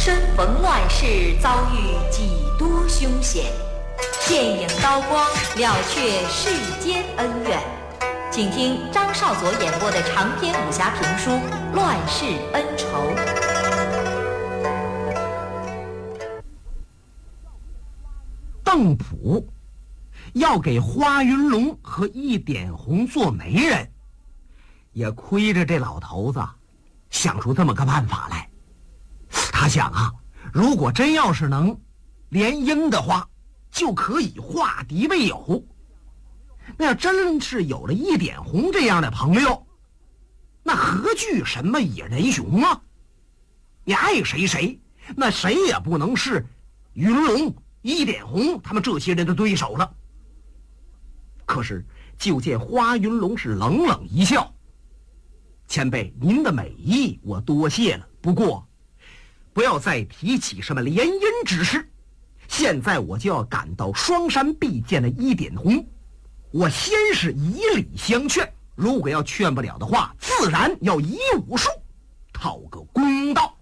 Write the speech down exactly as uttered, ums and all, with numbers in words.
生逢乱世，遭遇几多凶险，剑影刀光，了却世间恩怨。请听张少佐演播的长篇武侠评书《乱世恩仇》。 邓普要给花云龙和一点红做媒人，也亏着这老头子想出这么个办法来。他想啊，如果真要是能联姻的话，就可以化敌为友。那要真是有了一点红这样的朋友，那何惧什么野人熊啊？你爱谁谁，那谁也不能是云龙、一点红他们这些人的对手了。可是就见花云龙是冷冷一笑：“前辈，您的美意我多谢了，不过不要再提起什么联姻之事。现在我就要赶到双山必见的一点红，我先是以礼相劝，如果要劝不了的话，自然要以武术讨个公道。”